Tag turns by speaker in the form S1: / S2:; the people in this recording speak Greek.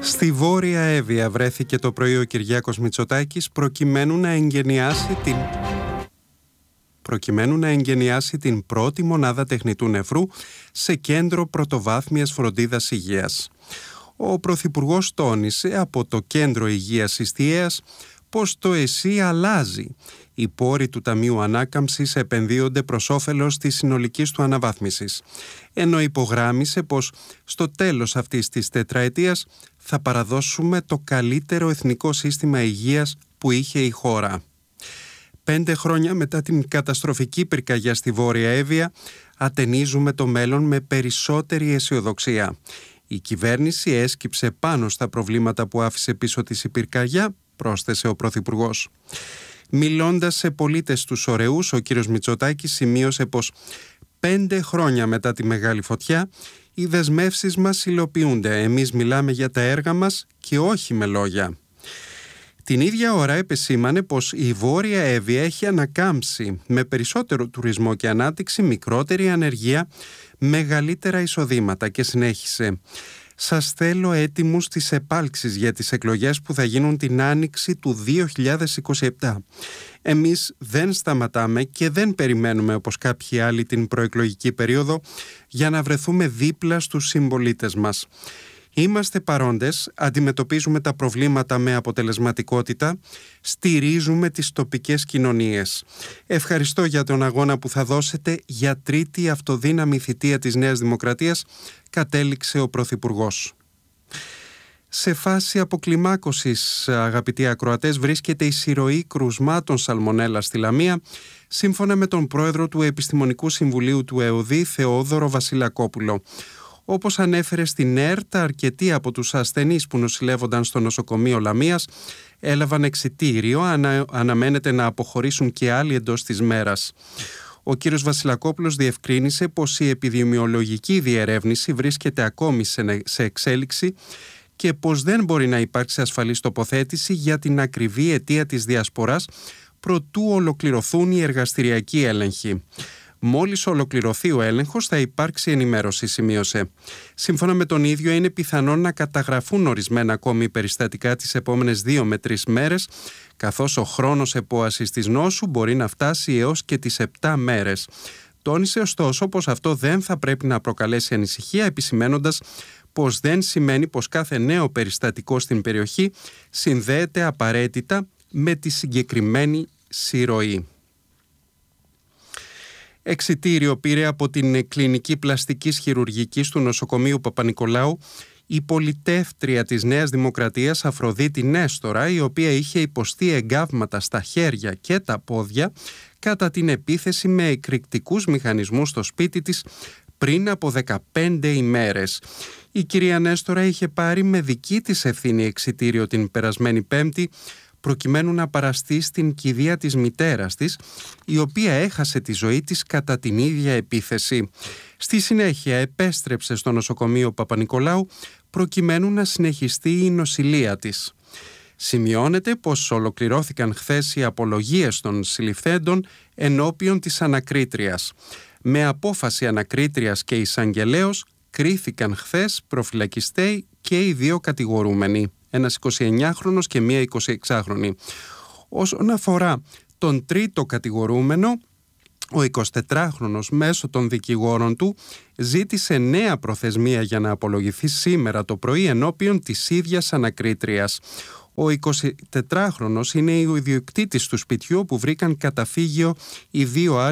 S1: Στη Βόρεια Εύβοια βρέθηκε το πρωί ο Κυριάκος Μητσοτάκης προκειμένου να εγγενιάσει την πρώτη μονάδα τεχνητού νεφρού σε κέντρο πρωτοβάθμιας φροντίδας υγείας. Ο Πρωθυπουργός τόνισε από το Κέντρο Υγείας Ιστιαίας πως το ΕΣΥ αλλάζει. Οι πόροι του Ταμείου Ανάκαμψης επενδύονται προς όφελος της συνολικής του αναβάθμισης, ενώ υπογράμμισε πως στο τέλος αυτής της τετραετίας θα παραδώσουμε το καλύτερο εθνικό σύστημα υγείας που είχε η χώρα. 5 χρόνια μετά την καταστροφική πυρκαγιά στη Βόρεια Εύβοια, ατενίζουμε το μέλλον με περισσότερη αισιοδοξία. Η κυβέρνηση έσκυψε πάνω στα προβλήματα που άφησε πίσω της η πυρκαγιά, πρόσθεσε ο Πρωθυπουργός. Μιλώντας σε πολίτες τους ωραίους, ο κύριος Μητσοτάκης σημείωσε πως 5 χρόνια μετά τη μεγάλη φωτιά, οι δεσμεύσεις μας υλοποιούνται. Εμείς μιλάμε για τα έργα μας και όχι με λόγια. Την ίδια ώρα επεσήμανε πως η Βόρεια Εύβοια έχει ανακάμψει με περισσότερο τουρισμό και ανάπτυξη, μικρότερη ανεργία, μεγαλύτερα εισοδήματα και συνέχισε. Σας θέλω έτοιμους στις επάλξεις για τις εκλογές που θα γίνουν την άνοιξη του 2027. Εμείς δεν σταματάμε και δεν περιμένουμε όπως κάποιοι άλλοι την προεκλογική περίοδο για να βρεθούμε δίπλα στους συμπολίτες μας. Είμαστε παρόντες, αντιμετωπίζουμε τα προβλήματα με αποτελεσματικότητα, στηρίζουμε τις τοπικές κοινωνίες. Ευχαριστώ για τον αγώνα που θα δώσετε για τρίτη αυτοδύναμη θητεία της Νέας Δημοκρατίας, κατέληξε ο Πρωθυπουργός. Σε φάση αποκλιμάκωσης, αγαπητοί ακροατές, βρίσκεται η συρροή κρουσμάτων σαλμονέλα στη Λαμία, σύμφωνα με τον πρόεδρο του Επιστημονικού Συμβουλίου του ΕΟΔΗ, Θεόδωρο Βασιλακόπουλο. Όπως ανέφερε στην ΕΡΤ, αρκετοί από τους ασθενείς που νοσηλεύονταν στο νοσοκομείο Λαμίας έλαβαν εξιτήριο, αναμένεται να αποχωρήσουν και άλλοι εντός της μέρας. Ο κύριος Βασιλακόπουλος διευκρίνησε πως η επιδημιολογική διερεύνηση βρίσκεται ακόμη σε εξέλιξη και πως δεν μπορεί να υπάρξει ασφαλής τοποθέτηση για την ακριβή αιτία της διασποράς προτού ολοκληρωθούν οι εργαστηριακοί έλεγχοι. Μόλις ολοκληρωθεί ο έλεγχος θα υπάρξει ενημέρωση, σημείωσε. Σύμφωνα με τον ίδιο, είναι πιθανόν να καταγραφούν ορισμένα ακόμη περιστατικά τις επόμενες 2 με 3 μέρες, καθώς ο χρόνος επόασης της νόσου μπορεί να φτάσει έως και τις 7 μέρες. Τόνισε ωστόσο πως αυτό δεν θα πρέπει να προκαλέσει ανησυχία, επισημένοντας πως δεν σημαίνει πως κάθε νέο περιστατικό στην περιοχή συνδέεται απαραίτητα με τη συγκεκριμένη συρροή. Εξιτήριο πήρε από την κλινική πλαστικής χειρουργικής του νοσοκομείου Παπα-Νικολάου η πολιτεύτρια της Νέας Δημοκρατίας Αφροδίτη Νέστορα, η οποία είχε υποστεί εγκάβματα στα χέρια και τα πόδια κατά την επίθεση με εκρηκτικούς μηχανισμούς στο σπίτι της πριν από 15 ημέρες. Η κυρία Νέστορα είχε πάρει με δική της ευθύνη εξιτήριο την περασμένη Πέμπτη, προκειμένου να παραστεί στην κηδεία της μητέρας της, η οποία έχασε τη ζωή της κατά την ίδια επίθεση. Στη συνέχεια επέστρεψε στο νοσοκομείο Παπα-Νικολάου, προκειμένου να συνεχιστεί η νοσηλεία της. Σημειώνεται πως ολοκληρώθηκαν χθες οι απολογίες των συλληφθέντων ενώπιον της ανακρίτριας. Με απόφαση ανακρίτριας και εισαγγελέως κρίθηκαν χθες προφυλακιστέοι και οι 2 κατηγορούμενοι, ένας 29χρονος και μία 26χρονη. Όσον αφορά τον τρίτο κατηγορούμενο, ο 24χρονος μέσω των δικηγόρων του ζήτησε νέα προθεσμία για να απολογηθεί σήμερα το πρωί ενώπιον της ίδιας ανακρίτριας. Ο 24χρονος είναι ο ιδιοκτήτης του σπιτιού που βρήκαν καταφύγιο οι 2 άλλοι